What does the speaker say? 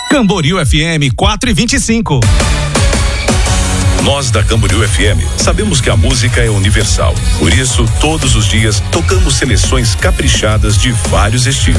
Camboriú FM 4:25. Nós da Camboriú FM sabemos que a música é universal. Por isso, todos os dias tocamos seleções caprichadas de vários estilos.